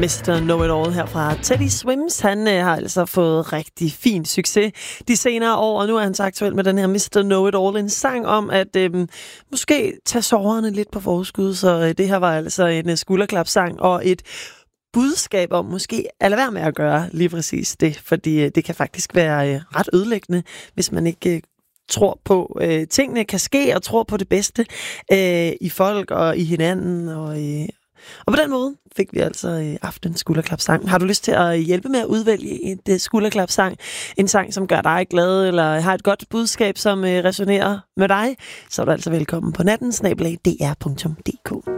Mr. Know-It-All her fra Teddy Swims. Han har altså fået rigtig fin succes de senere år, og nu er han så aktuel med den her Mr. Know-It-All. En sang om at måske tage sorgerne lidt på forskud, så det her var altså en skulderklapsang og et budskab om måske at lade være med at gøre lige præcis det, fordi det kan faktisk være ret ødelæggende, hvis man ikke tror på, tingene kan ske, og tror på det bedste i folk og i hinanden, og på den måde fik vi altså aftens skulderklapsang. Har du lyst til at hjælpe med at udvælge et skulderklapsang? En sang, som gør dig glad, eller har et godt budskab, som resonerer med dig? Så er du altså velkommen på natten@dr.dk.